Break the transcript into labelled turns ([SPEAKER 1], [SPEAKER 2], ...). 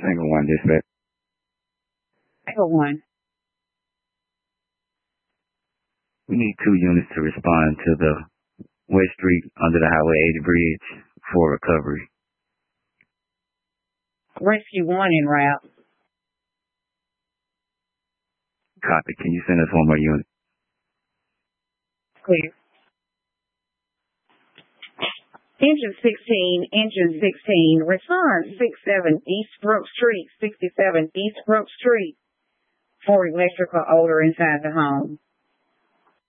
[SPEAKER 1] Single one, dispatch.
[SPEAKER 2] Single one.
[SPEAKER 1] We need 2 units to respond to the West Street under the Highway 80 bridge for recovery.
[SPEAKER 2] Rescue 1 en route.
[SPEAKER 1] Copy. Can you send us 1 more unit?
[SPEAKER 2] Clear. Engine 16, respond 67 East Brook Street, 67 East Brook Street for electrical odor inside the home.